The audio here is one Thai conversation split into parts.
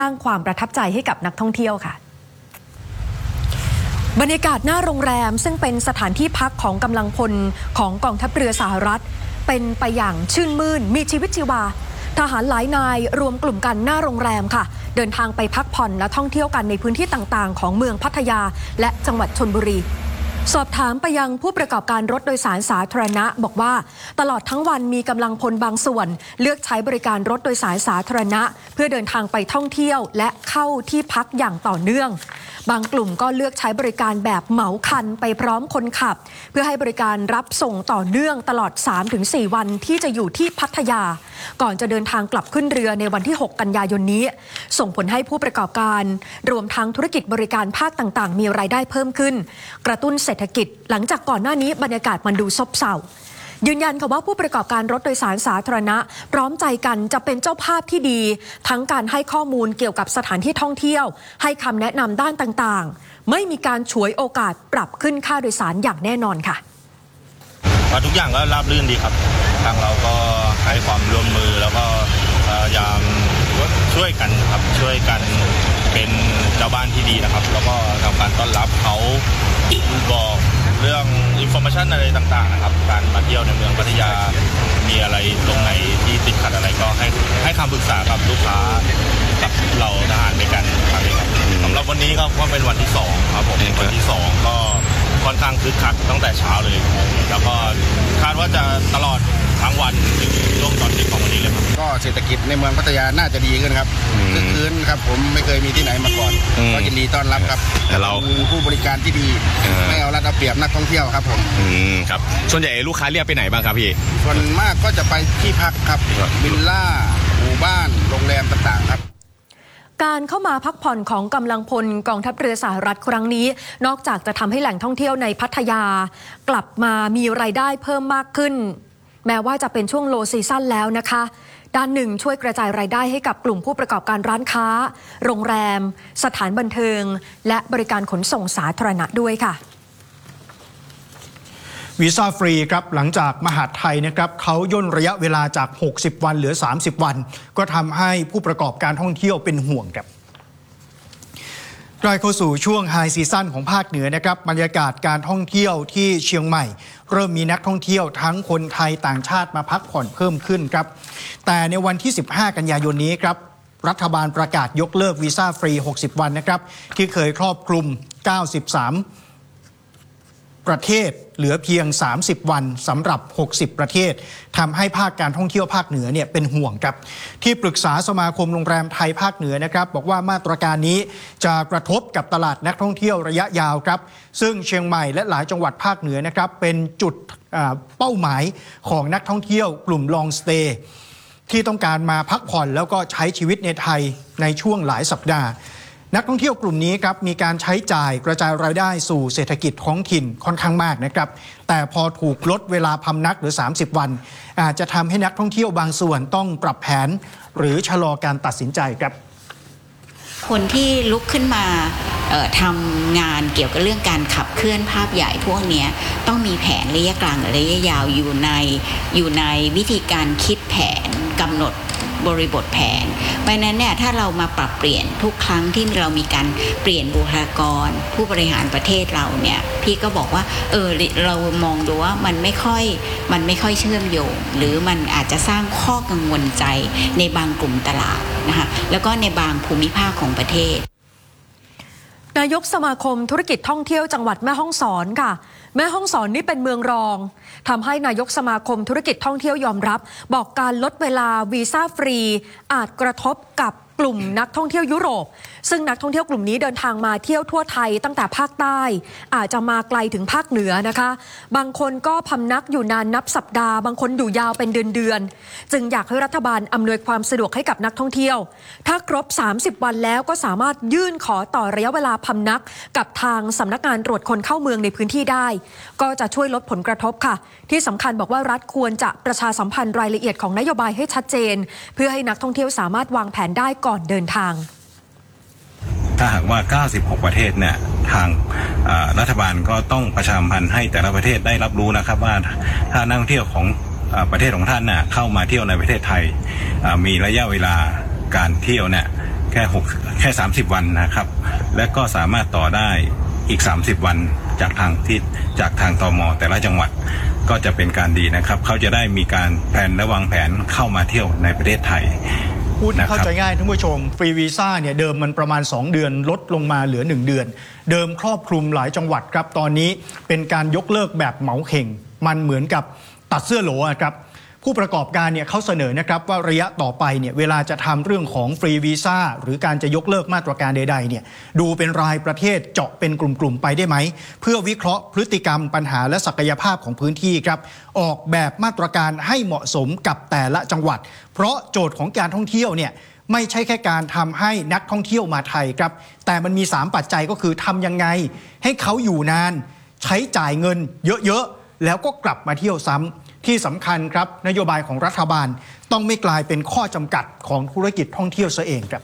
สร้างความประทับใจให้กับนักท่องเที่ยวค่ะบรรยากาศหน้าโรงแรมซึ่งเป็นสถานที่พักของกำลังพลของกองทัพเรือสหรัฐเป็นไปอย่างชื่นมื่นมีชีวิตชีวาทหารหลายนายรวมกลุ่มกันหน้าโรงแรมค่ะเดินทางไปพักผ่อนและท่องเที่ยวกันในพื้นที่ต่างๆของเมืองพัทยาและจังหวัดชลบุรีสอบถามไปยังผู้ประกอบการรถโดยสารสาธารณะบอกว่าตลอดทั้งวันมีกำลังพลบางส่วนเลือกใช้บริการรถโดยสารสาธารณะเพื่อเดินทางไปท่องเที่ยวและเข้าที่พักอย่างต่อเนื่องบางกลุ่มก็เลือกใช้บริการแบบเหมาคันไปพร้อมคนขับเพื่อให้บริการรับส่งต่อเนื่องตลอด 3-4 วันที่จะอยู่ที่พัทยาก่อนจะเดินทางกลับขึ้นเรือในวันที่ 6 กันยายนนี้ส่งผลให้ผู้ประกอบการรวมทั้งธุรกิจบริการภาคต่างๆมีรายได้เพิ่มขึ้นกระตุ้นเศรษฐกิจหลังจากก่อนหน้านี้บรรยากาศมันดูซบเซายืนยันค่ะว่าผู้ประกอบการรถโดยสารสาธารณะพร้อมใจกันจะเป็นเจ้าภาพที่ดีทั้งการให้ข้อมูลเกี่ยวกับสถานที่ท่องเที่ยวให้คำแนะนำด้านต่างๆไม่มีการฉวยโอกาสปรับขึ้นค่าโดยสารอย่างแน่นอนค่ะทุกอย่างก็ราบรื่นดีครับทางเราก็ให้ความร่วมมือแล้วก็พยายามช่วยกันครับช่วยกันเป็นเจ้าบ้านที่ดีนะครับแล้วก็ทำการต้อนรับเขาบอกเรื่องอินโฟเมชันอะไรต่างๆนะครับการมาเที่ยวในเมืองพัทยามีอะไรตรงไหนที่ติดขัดอะไรก็ให้คำปรึกษากับลูกค้ากับเราทหารด้วยกันครับสำหรับวันนี้ก็เป็นวันที่2ครับผมวันที่2ก็ค่อนข้างคึกคักตั้งแต่เช้าเลยแล้วก็คาดว่าจะตลอดทั้งวันถึงช่วงตอนเย็นของวันนี้เลยครับก็เศรษฐกิจในเมืองพัทยาน่าจะดีขึ้นครับคึกคืนครับผมไม่เคยมีที่ไหนมาก่อนก็ยินดีต้อนรับครับแต่เราผู้บริการที่ดีไม่เอารัดเอาเปรียบนักท่องเที่ยวครับผมครับส่วนใหญ่ลูกค้าเรียกไปไหนบ้างครับพี่ส่วนมากก็จะไปที่พักครับวิลล่าหมู่บ้านโรงแรมต่างๆครับการเข้ามาพักผ่อนของกำลังพลกองทัพเรือสหรัฐครั้งนี้นอกจากจะทำให้แหล่งท่องเที่ยวในพัทยากลับมามีรายได้เพิ่มมากขึ้นแม้ว่าจะเป็นช่วงโลซีซั่นแล้วนะคะด้านหนึ่งช่วยกระจายรายได้ให้กับกลุ่มผู้ประกอบการร้านค้าโรงแรมสถานบันเทิงและบริการขนส่งสาธารณะด้วยค่ะวีซ่าฟรีครับหลังจากมหาดไทยนะครับเขาย่นระยะเวลาจาก60วันเหลือ30วันก็ทำให้ผู้ประกอบการท่องเที่ยวเป็นห่วงครับใกล้เข้าสู่ช่วงไฮซีซั่นของภาคเหนือนะครับบรรยากาศการท่องเที่ยวที่เชียงใหม่เริ่มมีนักท่องเที่ยวทั้งคนไทยต่างชาติมาพักผ่อนเพิ่มขึ้นครับแต่ในวันที่15กันยายนนี้ครับรัฐบาลประกาศยกเลิกวีซ่าฟรี60วันนะครับที่เคยครอบคลุม93ประเทศเหลือเพียง30วันสำหรับ60ประเทศทำให้ภาคการท่องเที่ยวภาคเหนือเนี่ยเป็นห่วงครับที่ปรึกษาสมาคมโรงแรมไทยภาคเหนือนะครับบอกว่ามาตรการนี้จะกระทบกับตลาดนักท่องเที่ยวระยะยาวครับซึ่งเชียงใหม่และหลายจังหวัดภาคเหนือนะครับเป็นจุดเป้าหมายของนักท่องเที่ยวกลุ่มลองสเตย์ที่ต้องการมาพักผ่อนแล้วก็ใช้ชีวิตในไทยในช่วงหลายสัปดาห์นักท่องเที่ยวกลุ่มนี้ครับมีการใช้จ่ายกระจายรายได้สู่เศรษฐกิจท้องถิ่นค่อนข้างมากนะครับแต่พอถูกลดเวลาพำนักหรือ30วันอาจจะทำให้นักท่องเที่ยวบางส่วนต้องปรับแผนหรือชะลอการตัดสินใจครับคนที่ลุกขึ้นมาทำงานเกี่ยวกับเรื่องการขับเคลื่อนภาพใหญ่พวกนี้ต้องมีแผนระยะกลางและระยะยาวอยู่ในวิธีการคิดแผนกำหนดบริบทแผนเพราะนั้นเนี่ยถ้าเรามาปรับเปลี่ยนทุกครั้งที่เรามีการเปลี่ยนบุคลากรผู้บริหารประเทศเราเนี่ยพี่ก็บอกว่าเรามองดูว่ามันไม่ค่อยเชื่อมโยงหรือมันอาจจะสร้างข้อกังวลใจในบางกลุ่มตลาดนะคะแล้วก็ในบางภูมิภาคของประเทศนายกสมาคมธุรกิจท่องเที่ยวจังหวัดแม่ฮ่องสอนค่ะแม่ฮ่องสอนนี่เป็นเมืองรองทำให้นายกสมาคมธุรกิจท่องเที่ยวยอมรับบอกการลดเวลาวีซ่าฟรีอาจกระทบกับกลุ่มนักท่องเที่ยวยุโรปซึ่งนักท่องเที่ยวกลุ่มนี้เดินทางมาเที่ยวทั่วไทยตั้งแต่ภาคใต้อาจจะมาไกลถึงภาคเหนือนะคะบางคนก็พำนักอยู่นานนับสัปดาห์บางคนอยู่ยาวเป็นเดือนจึงอยากให้รัฐบาลอำนวยความสะดวกให้กับนักท่องเที่ยวถ้าครบ30วันแล้วก็สามารถยื่นขอต่อระยะเวลาพำนักกับทางสำนักงานตรวจคนเข้าเมืองในพื้นที่ได้ก็จะช่วยลดผลกระทบค่ะที่สำคัญบอกว่ารัฐควรจะประชาสัมพันธ์รายละเอียดของนโยบายให้ชัดเจนเพื่อให้นักท่องเที่ยวสามารถวางแผนได้ก่อนเดินทางถ้าหากว่า96ประเทศเนี่ยทางรัฐบาลก็ต้องประชาสัมพันธ์ให้แต่ละประเทศได้รับรู้นะครับว่าถ้านักท่องเที่ยวของประเทศของท่านน่ะเข้ามาเที่ยวในประเทศไทยมีระยะเวลาการเที่ยวเนี่ยแค่30 วันนะครับและก็สามารถต่อได้อีก30 วันจากทางตม.แต่ละจังหวัดก็จะเป็นการดีนะครับเขาจะได้มีการแผนและวางแผนเข้ามาเที่ยวในประเทศไทยพูดเข้าใจง่ายท่านผู้ชมฟรีวีซ่าเนี่ยเดิมมันประมาณ2 เดือนลดลงมาเหลือ1 เดือนเดิมครอบคลุมหลายจังหวัดครับตอนนี้เป็นการยกเลิกแบบเหมาเข่งมันเหมือนกับตัดเสื้อโหลครับผู้ประกอบการเนี่ยเขาเสนอนะครับว่าระยะต่อไปเนี่ยเวลาจะทำเรื่องของฟรีวีซ่าหรือการจะยกเลิกมาตรการใดๆเนี่ยดูเป็นรายประเทศเจาะเป็นกลุ่มๆไปได้ไหมเพื่อวิเคราะห์พฤติกรรมปัญหาและศักยภาพของพื้นที่ครับออกแบบมาตรการให้เหมาะสมกับแต่ละจังหวัดเพราะโจทย์ของการท่องเที่ยวเนี่ยไม่ใช่แค่การทำให้นักท่องเที่ยวมาไทยครับแต่มันมี3 ปัจจัยก็คือทำยังไงให้เขาอยู่นานใช้จ่ายเงินเยอะๆแล้วก็กลับมาเที่ยวซ้ำที่สำคัญครับนโยบายของรัฐบาลต้องไม่กลายเป็นข้อจำกัดของธุรกิจท่องเที่ยวซะเองครับ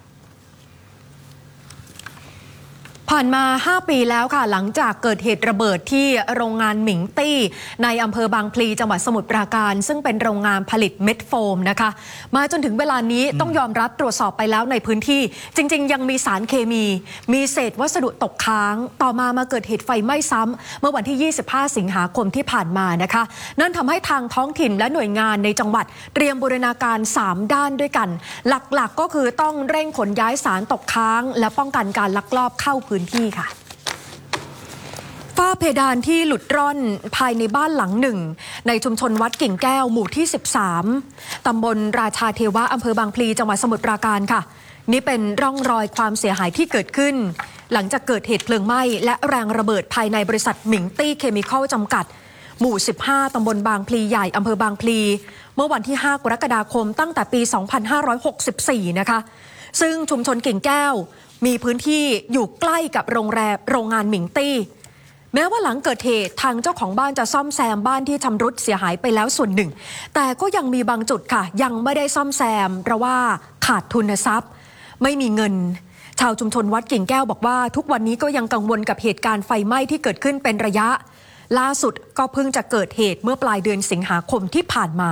ผ่านมา5 ปีแล้วค่ะหลังจากเกิดเหตุระเบิดที่โรงงานหมิงตี้ในอำเภอบางพลีจังหวัดสมุทรปราการซึ่งเป็นโรงงานผลิตเม็ดโฟมนะคะมาจนถึงเวลานี้ต้องยอมรับตรวจสอบไปแล้วในพื้นที่จริงๆยังมีสารเคมีเศษวัสดุตกค้างต่อมาเกิดเหตุไฟไหม้ซ้ำเมื่อวันที่25 สิงหาคมที่ผ่านมานะคะนั่นทำให้ทางท้องถิ่นและหน่วยงานในจังหวัดเตรียมบูรณาการ3 ด้านด้วยกันหลักๆก็คือต้องเร่งขนย้ายสารตกค้างและป้องกันการลักลอบเข้าพื้นที่ค่ะฝ้าเพดานที่หลุดร่อนภายในบ้านหลังหนึ่งในชุมชนวัดกิ่งแก้วหมู่ที่13ตำบลราชาเทวะอำเภอบางพลีจังหวัดสมุทรปราการค่ะนี่เป็นร่องรอยความเสียหายที่เกิดขึ้นหลังจากเกิดเหตุเพลิงไหม้และแรงระเบิดภายในบริษัทหมิงตี้เคมีคอลจำกัดหมู่15ตำบลบางพลีใหญ่อำเภอบางพลีเมื่อวันที่5 กรกฎาคมตั้งแต่ปี 2564 นะคะซึ่งชุมชนกิ่งแก้วมีพื้นที่อยู่ใกล้กับโรงงานหมิงตี้แม้ว่าหลังเกิดเหตุทางเจ้าของบ้านจะซ่อมแซมบ้านที่ชำรุดเสียหายไปแล้วส่วนหนึ่งแต่ก็ยังมีบางจุดค่ะยังไม่ได้ซ่อมแซมเพราะว่าขาดทุนทรัพย์ไม่มีเงินชาวชุมชนวัดกิ่งแก้วบอกว่าทุกวันนี้ก็ยังกังวลกับเหตุการณ์ไฟไหม้ที่เกิดขึ้นเป็นระยะล่าสุดก็เพิ่งจะเกิดเหตุเมื่อปลายเดือนสิงหาคมที่ผ่านมา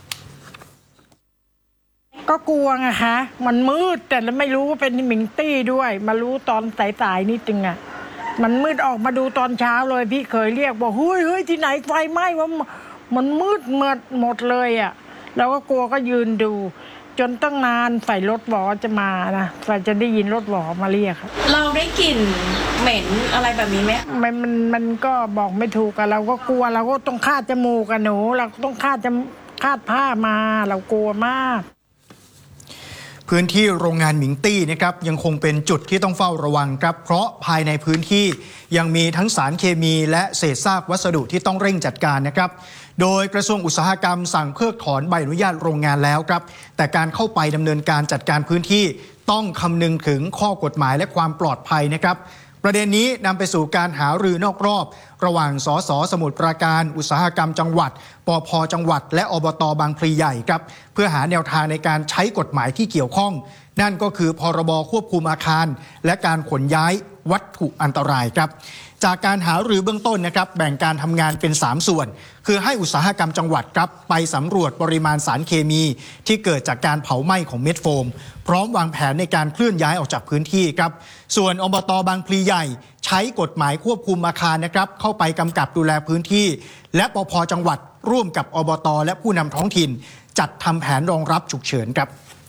ก็กลัวไงคะมันมืดแต่ไม่รู้ว่าเป็นหมิงตี้ด้วยมารู้ตอนสายๆนิดนึงอ่ะมันมืดออกมาดูตอนเช้าเลยพี่เคยเรียกบอกเฮ้ยที่ไหนไฟไหม้ว่ามันมืดหมดเลยอ่ะเราก็กลัวก็ยืนดูจนตั้งนานฝ่ายรถหวอจะมานะฝ่ายจะได้ยินรถหวอมาเรียกเราได้กลิ่นเหม็นอะไรแบบนี้ไหมมันก็บอกไม่ถูกอะเราก็กลัวเราก็ต้องคาดจมูกกันหนูเราต้องคาดผ้ามาเรากลัวมากพื้นที่โรงงานหมิงตี้นะครับยังคงเป็นจุดที่ต้องเฝ้าระวังครับเพราะภายในพื้นที่ยังมีทั้งสารเคมีและเศษซากวัสดุที่ต้องเร่งจัดการนะครับโดยกระทรวงอุตสาหกรรมสั่งเพิกถอนใบอนุญาตโรงงานแล้วครับแต่การเข้าไปดำเนินการจัดการพื้นที่ต้องคำนึงถึงข้อกฎหมายและความปลอดภัยนะครับประเด็นนี้นำไปสู่การหารือนอกรอบระหว่างสสสมุทรปราการอุตสาหกรรมจังหวัดปภ.จังหวัดและอบต.บางพลีใหญ่ครับเพื่อหาแนวทางในการใช้กฎหมายที่เกี่ยวข้องนั่นก็คือพรบควบคุมอาคารและการขนย้ายวัตถุอันตรายครับจากการหารือเบื้องต้นนะครับแบ่งการทำงานเป็น3 ส่วนคือให้อุตสาหกรรมจังหวัดครับไปสำรวจปริมาณสารเคมีที่เกิดจากการเผาไหม้ของเม็ดโฟมพร้อมวางแผนในการเคลื่อนย้ายออกจากพื้นที่ครับส่วนอบต.บางพลีใหญ่ใช้กฎหมายควบคุมอาคารนะครับเข้าไปกำกับดูแลพื้นที่และปภ.จังหวัดร่วมกับอบต.และผู้นำท้องถิ่นจัดทำแผนรองรับฉุกเฉินครับ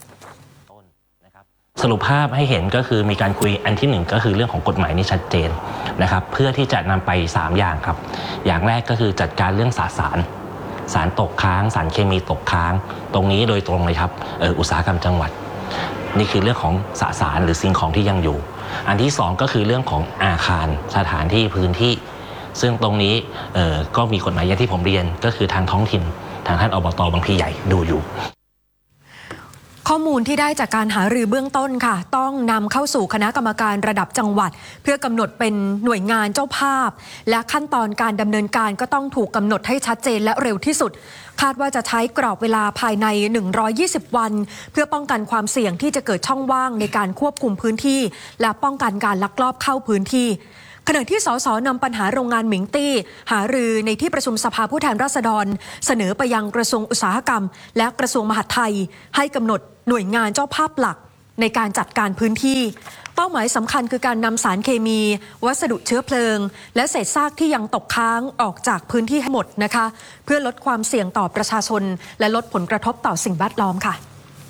สรุปภาพให้เห็นก็คือมีการคุยอันที่1ก็คือเรื่องของกฎหมายนี่ชัดเจนนะครับเพื่อที่จะนำไป3อย่างครับอย่างแรกก็คือจัดการเรื่องสารตกค้างสารเคมีตกค้างตรงนี้โดยตรงเลยครับอุตสาหกรรมจังหวัดนี่คือเรื่องของสารหรือสิ่งของที่ยังอยู่อันที่2ก็คือเรื่องของอาคารสถานที่พื้นที่ซึ่งตรงนี้ก็มีกฎหมายอย่างที่ผมเรียนก็คือทางท้องถิ่นทางท่านอบต.บางพลีใหญ่ดูอยู่ข้อมูลที่ได้จากการหารือเบื้องต้นค่ะต้องนำเข้าสู่คณะกรรมการระดับจังหวัดเพื่อกำหนดเป็นหน่วยงานเจ้าภาพและขั้นตอนการดำเนินการก็ต้องถูกกำหนดให้ชัดเจนและเร็วที่สุดคาดว่าจะใช้กรอบเวลาภายใน120 วันเพื่อป้องกันความเสี่ยงที่จะเกิดช่องว่างในการควบคุมพื้นที่และป้องกันการลักลอบเข้าพื้นที่ขณะที่สสนำปัญหาโรงงานหมิงตี้หารือในที่ประชุมสภาผู้แทนราษฎรเสนอไปยังกระทรวงอุตสาหกรรมและกระทรวงมหาดไทยให้กำหนดหน่วยงานเจ้าภาพหลักในการจัดการพื้นที่เป้าหมายสำคัญคือการนำสารเคมีวัสดุเชื้อเพลิงและเศษซากที่ยังตกค้างออกจากพื้นที่ให้หมดนะคะเพื่อลดความเสี่ยงต่อประชาชนและลดผลกระทบต่อสิ่งแวดล้อมค่ะ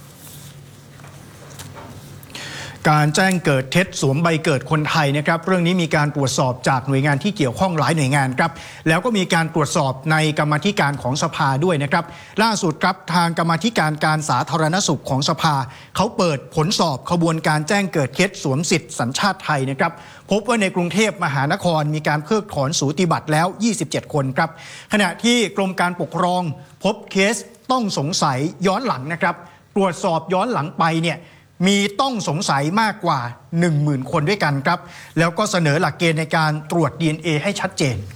การแจ้งเกิดเท็จสวมใบเกิดคนไทยนะครับเรื่องนี้มีการตรวจสอบจากหน่วยงานที่เกี่ยวข้องหลายหน่วยงานครับแล้วก็มีการตรวจสอบในกรรมาธิการของสภาด้วยนะครับล่าสุดครับทางกรรมาธิการการสาธารณสุขของสภาเขาเปิดผลสอบขบวนการแจ้งเกิดเท็จสวมสิทธิสัญชาติไทยนะครับพบว่าในกรุงเทพมหานครมีการเพิกถอนสูติบัตรแล้ว27คนครับขณะที่กรมการปกครองพบเคสต้องสงสัยย้อนหลังนะครับตรวจสอบย้อนหลังไปเนี่ยมีต้องสงสัยมากกว่า 10,000 คนด้วยกันครับแล้วก็เสนอหลักเกณฑ์ในการตรวจ DNA ให้ชัดเจน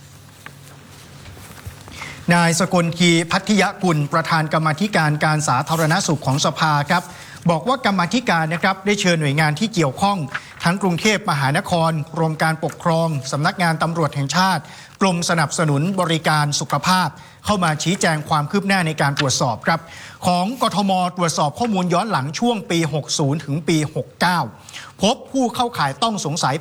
นายสกลทีพัทยกุลประธานกรรมาธิการการสาธารณสุขของสภาครับบอกว่ากรรมาธิการนะครับได้เชิญหน่วยงานที่เกี่ยวข้องทั้งกรุงเทพมหานครกรมการปกครองสำนักงานตำรวจแห่งชาติกรมสนับสนุนบริการสุขภาพเข้ามาชี้แจงความคืบหน้าในการตรวจสอบครับของกทมตรวจสอบข้อมูลย้อนหลังช่วงปี 60 ถึงปี 69 พบผู้เข้าข่ายต้องสงสัย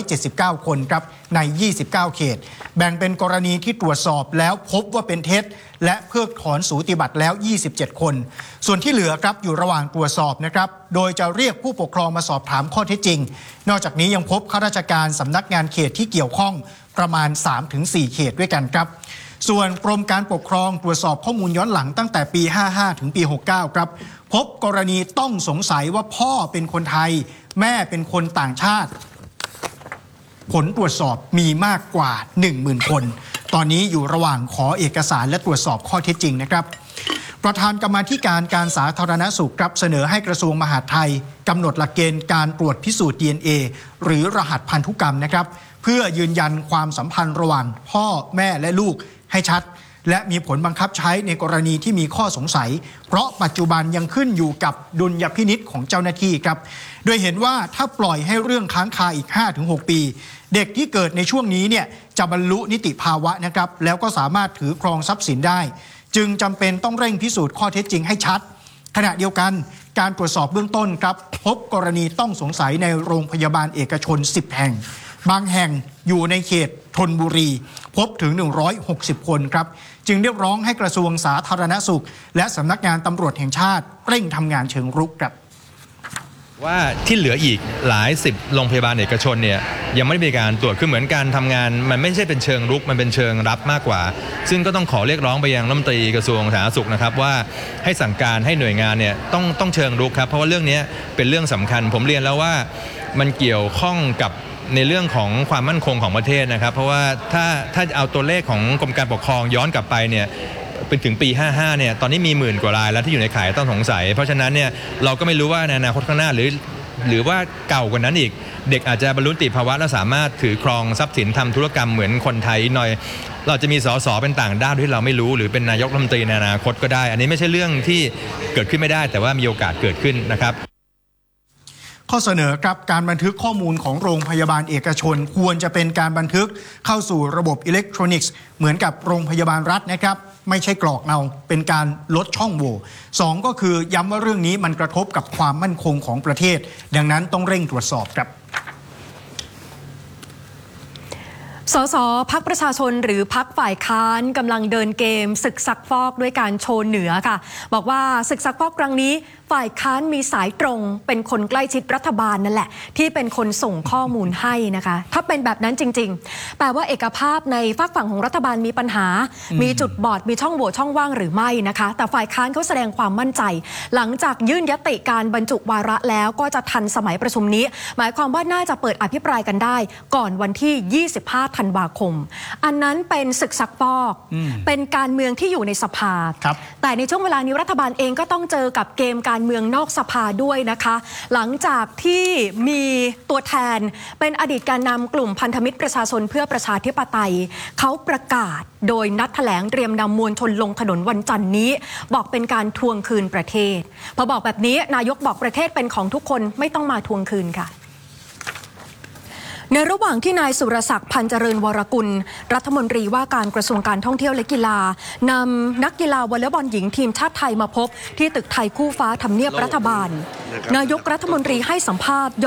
879 คนครับใน 29 เขตแบ่งเป็นกรณีที่ตรวจสอบแล้วพบว่าเป็นเท็จและเพิกถอนสูติบัตรแล้ว 27 คนส่วนที่เหลือครับอยู่ระหว่างตรวจสอบนะครับโดยจะเรียกผู้ปกครองมาสอบถามข้อเท็จจริงนอกจากนี้ยังพบข้าราชการสำนักงานเขตที่เกี่ยวข้องประมาณ 3-4 เขตด้วยกันครับส่วนกรมการปกครองตรวจสอบข้อมูลย้อนหลังตั้งแต่ปี 55 ถึงปี 69 ครับพบกรณีต้องสงสัยว่าพ่อเป็นคนไทยแม่เป็นคนต่างชาติผลตรวจสอบมีมากกว่า 10,000 คนตอนนี้อยู่ระหว่างขอเอกสารและตรวจสอบข้อเท็จจริงนะครับประธานกรรมาธิการการสาธารณสุขครับเสนอให้กระทรวงมหาดไทยกำหนดหลักเกณฑ์การตรวจพิสูจน์ DNA หรือรหัสพันธุกรรมนะครับเพื่อยืนยันความสัมพันธ์ระหว่างพ่อแม่และลูกให้ชัดและมีผลบังคับใช้ในกรณีที่มีข้อสงสัยเพราะปัจจุบันยังขึ้นอยู่กับดุลยพินิจของเจ้าหน้าที่ครับโดยเห็นว่าถ้าปล่อยให้เรื่องค้างคาอีก 5-6 ปีเด็กที่เกิดในช่วงนี้เนี่ยจะบรรลุนิติภาวะนะครับแล้วก็สามารถถือครองทรัพย์สินได้จึงจำเป็นต้องเร่งพิสูจน์ข้อเท็จจริงให้ชัดขณะเดียวกันการตรวจสอบเบื้องต้นครับพบกรณีต้องสงสัยในโรงพยาบาลเอกชน10 แห่งบางแห่งอยู่ในเขตธนบุรีพบถึง160 คนครับจึงเรียกร้องให้กระทรวงสาธารณสุขและสำนักงานตำรวจแห่งชาติเร่งทำงานเชิงรุกครับว่าที่เหลืออีกหลายสิบโรงพยาบาลเอกชนเนี่ยยังไม่ได้มีการตรวจคือเหมือนการทำงานมันไม่ใช่เป็นเชิงรุกมันเป็นเชิงรับมากกว่าซึ่งก็ต้องขอเรียกร้องไปยังรัฐมนตรีกระทรวงสาธารณสุขนะครับว่าให้สั่งการให้หน่วยงานเนี่ยต้องเชิงรุกครับเพราะว่าเรื่องนี้เป็นเรื่องสำคัญผมเรียนแล้วว่ามันเกี่ยวข้องกับในเรื่องของความมั่นคงของประเทศนะครับเพราะว่าถ้าเอาตัวเลขของกรมการปกครองย้อนกลับไปเนี่ยเป็นถึงปี 55 เนี่ยตอนนี้มี10,000 กว่ารายแล้วที่อยู่ในข่ายต้องสงสัยเพราะฉะนั้นเนี่ยเราก็ไม่รู้ว่าในอนาคตข้างหน้าหรือว่าเก่ากว่านั้นอีกเด็กอาจจะบรรลุนิติภาวะและสามารถถือครองทรัพย์สินทำธุรกรรมเหมือนคนไทยหน่อยเราจะมีสสเป็นต่างด้าวที่เราไม่รู้หรือเป็นนายกรัฐมนตรีในอนาคตก็ได้อันนี้ไม่ใช่เรื่องที่เกิดขึ้นไม่ได้แต่ว่ามีโอกาสเกิดขึ้นนะครับข้อเสนอครับการบันทึกข้อมูลของโรงพยาบาลเอกชนควรจะเป็นการบันทึกเข้าสู่ระบบอิเล็กทรอนิกส์เหมือนกับโรงพยาบาลรัฐนะครับไม่ใช่กรอกเอาเป็นการลดช่องโหว่2ก็คือย้ำว่าเรื่องนี้มันกระทบกับความมั่นคงของประเทศดังนั้นต้องเร่งตรวจสอบครับสสพรรคประชาชนหรือพรรคฝ่ายค้านกำลังเดินเกมศึกซักฟอกด้วยการโชว์เหนือค่ะบอกว่าศึกซักฟอกครั้งนี้ฝ่ายค้านมีสายตรงเป็นคนใกล้ชิดรัฐบาลนั่นแหละที่เป็นคนส่งข้อมูลให้นะคะถ้าเป็นแบบนั้นจริงๆแปลว่าเอกภาพในฝากฝั่งของรัฐบาลมีปัญหามีจุดบอดมีช่องโหว่ช่องว่างหรือไม่นะคะแต่ฝ่ายค้านเขาแสดงความมั่นใจหลังจากยื่นยติการบรรจุวาระแล้วก็จะทันสมัยประชุมนี้หมายความว่าน่าจะเปิดอภิปรายกันได้ก่อนวันที่25 ธันวาคมอันนั้นเป็นศึกซักฟอกเป็นการเมืองที่อยู่ในสภาแต่ในช่วงเวลานี้รัฐบาลเองก็ต้องเจอกับเกมการเมืองนอกสภาด้วยนะคะหลังจากที่มีตัวแทนเป็นอดีตการนำกลุ่มพันธมิตรประชาชนเพื่อประชาธิปไตยเขาประกาศโดยนัดแถลงเตรียมนำมวลชนลงถนนวันจันทร์นี้บอกเป็นการทวงคืนประเทศพอบอกแบบนี้นายกบอกประเทศเป็นของทุกคนไม่ต้องมาทวงคืนค่ะในระหว่างที่นายสุรศักดิ์พันธ์เจริญวรกุลรัฐมนตรีว่าการกระทรวงการท่องเที่ยวและกีฬานำนักกีฬาวอลเลย์บอลหญิงทีมชาติไทยมาพบที่ตึกไทยคู่ฟ้าทำเนียบรัฐบาลนายกรัฐมนตรีให้สัมภาษณ์